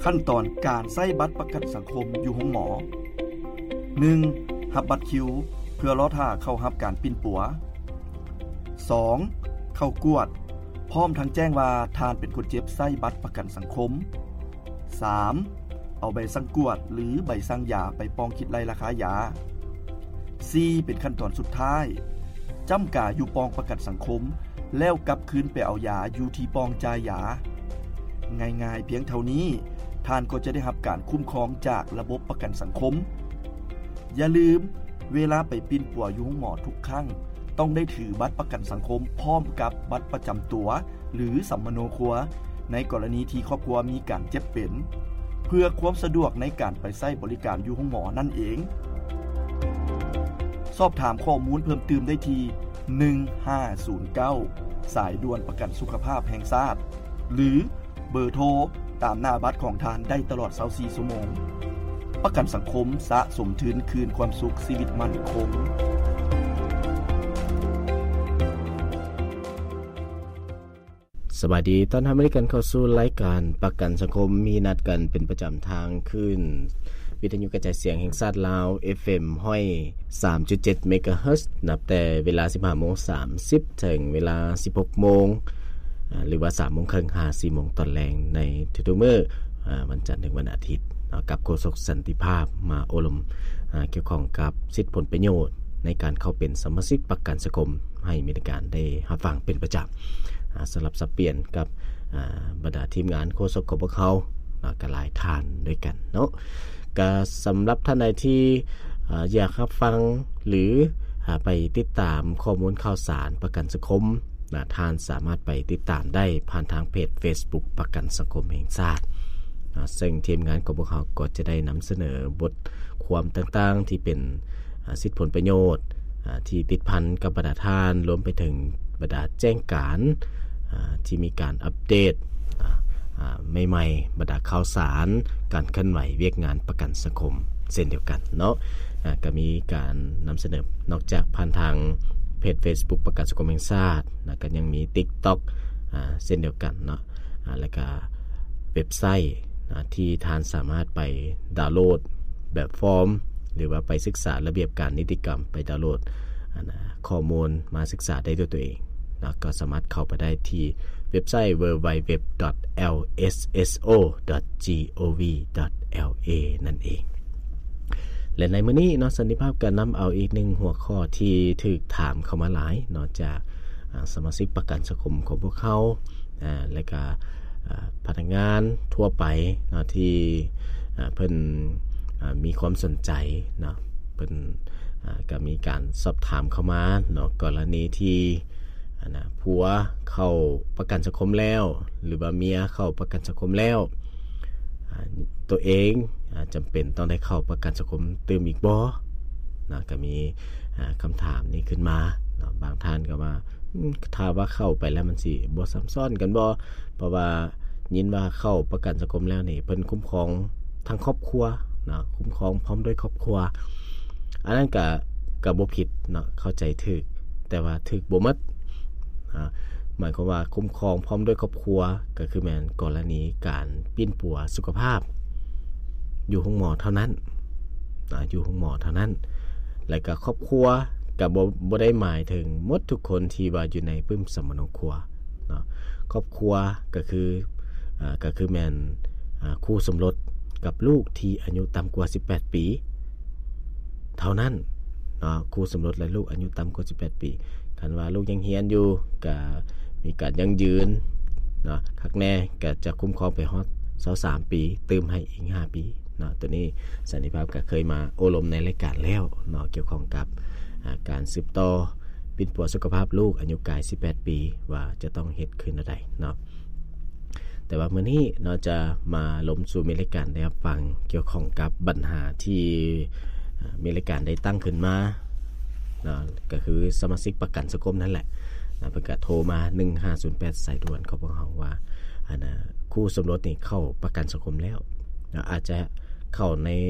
ขั้นตอนการใช้บัตรประกันสังคมอยู่โรงหมอ 1. รับบัตรคิวเพื่อรอท่าเข้ารับการปิ้นปัว 2. เข้ากวดพร้อมทั้งแจ้งว่าทานเป็นคนเจ็บใช้บัตรประกันสังคม 3. เอาใบสั่งกวดหรือใบสั่งยาไปปองคิดไล่ราคายา 4. เป็นขั้นตอนสุดท้ายจำกาอยู่ปองประกันสังคมแล้วกลับคืนไปเอายาอยู่ที่ปองจ่ายยาง่ายๆเพียงเท่านี้ท่านก็จะได้รับการคุ้มครองจากระบบประกันสังคมอย่าลืมเวลาไปปิ้นปัวอยู่โรงหมอทุกครั้งต้องได้ถือบัตรประกันสังคมพร้อมกับบัตรประจำตัวหรือสัมมโนครัวในกรณีที่ครอบครัวมีการเจ็บเป็นเพื่อความสะดวกในการไปใช้บริการอยู่โรงหมอนั่นเองสอบถามข้อมูลเพิ่มเติมได้ที่1509สายด่วนประกันสุขภาพแห่งชาติหรือเบอร์โทรตามหน้าบัตรของทานได้ตลอด24ชั่วโมงประกันสังคมสะสมทุนคืนความสุขชีวิตมั่นคงสวัสดีตอนรับกันเข้าสู่รายการประกันสังคมมีนัดกันเป็นประจำทางขึ้นวิทยุกระจายเสียงแห่งชาติลาว FM ห้อย 3.7 เมกะเฮิรตซ์นับแต่เวลา 15:30 ถึงเวลา 16:00 นหรือว่า 3:30 น. 4:00 น. ตอนแลงในทุกๆมื้อวันจันทร์ถึงวันอาทิตย์กับโฆษกสันติภาพมาอบรมเกี่ยวข้องกับสิทธิผลประโยชน์ในการเข้าเป็นสมาชิกประกันสังคมให้มีการได้รับฟังเป็นประจำสลับสับเปลี่ยนกับบรรดาทีมงานโฆษกของพวกเขาก็หลายท่านด้วยกันเนาะก็สำหรับท่านใดที่อยากรับฟังหรือไปติดตามข้อมูลข่าวสารประกันสังคมท่านสามารถไปติดตามได้ผ่านทางเพจ Facebook ประกันสังคมแห่งชาติซึ่งทีมงานของพวกเขาก็จะได้นำเสนอบทความต่างๆที่เป็นสิทธิผลประโยชน์ที่ติดพันกับบรรดาท่านรวมไปถึงบรรดาแจ้งการที่มีการอัปเดตใหม่ๆบรรดาข่าวสารการเคลื่อนไหวเวียกงานประกันสังคมเช่นเดียวกันเนาะก็มีการนำเสนอนอกจากผ่านทางเพจ Facebook ประกันสังคมแห่งชาติก็ยังมี TikTok เช่นเดียวกันเนาะแล้วก็เว็บไซต์ที่ท่านสามารถไปดาวน์โหลดแบบฟอร์มหรือว่าไปศึกษาระเบียบการนิติกรรมไปดาวน์โหลดข้อมูลมาศึกษาได้ด้วยตัวเองก็สามารถเข้าไปได้ที่เว็บไซต์ www.lsso.gov.la นั่นเองและในมื้อนี้เนาะสันติภาพก็นำเอาอีกหนึ่งหัวข้อที่ถูกถามเข้ามาหลายนอกจากสมาชิกประกันสังคมของพวกเขาและก็พนักงานทั่วไปเนาะที่เพิ่นมีความสนใจเนาะเพิ่นก็มีการสอบถามเข้ามาเนาะกรณีที่ผัวเข้าประกันสังคมแล้วหรือว่าเมียเข้าประกันสังคมแล้วตัวเองจำเป็นต้องได้เข้าประกันสังคมเติมอีกบ่นะก็มีคำถามนี้ขึ้นมานะบางท่านก็ว่าถ้าว่าเข้าไปแล้วมันสิบ่ซ้ำซ้อนกันบ่เพราะว่ายินว่าเข้าประกันสังคมแล้วนี่เพิ่นคุ้มครองทั้งครอบครัวนะคุ้มครองพร้อมด้วยครอบครัวอันนั้นก็บ่ผิดเนาะเข้าใจถูกแต่ว่าถูกบ่หมดหมายความว่าคุ้มครองพร้อมด้วยครอบครัวก็คือแม่นกรณีการปิ้นปัวสุขภาพอยู่โรงหมอเท่านั้นอยู่โรงหมอเท่านั้นแล้วก็ครอบครัวก็บ่ได้หมายถึงหมดทุกคนที่ว่าอยู่ในปึ้มสมโนครัวเนาะครอบครัวก็คือแม่นคู่สมรสกับลูกที่อายุต่ำกว่า18ปีเท่านั้นเนาะคู่สมรสและลูกอายุต่ำกว่า18ปีคันว่าลูกยังเรียนอยู่ก็มีการยังยืนเนาะคักแน่ก็จะคุ้มครองไปฮอด23ปีเติมให้อีก5ปีเนาะตัวนี้สันติภาพก็เคยมาอบรมในรายการแล้วเนาะเกี่ยวข้องกับการสืบต่อปิ้นปัวสุขภาพลูกอายุกาย18ปีว่าจะต้องเฮ็ดขึ้นอะไรเนาะแต่ว่ามื้อนี้เนาะจะมาลมสู่รายการได้รับฟังเกี่ยวข้องกับปัญหาที่มีรายการได้ตั้งขึ้นมาก็คือสมาชิกประกันสังคมนั่นแหละประกาศโทรมา1508สายด่วนเขาบอกเฮาว่าคู่สมรสนี่เข้าประกันสังคมแล้วอาจจะเข้าใน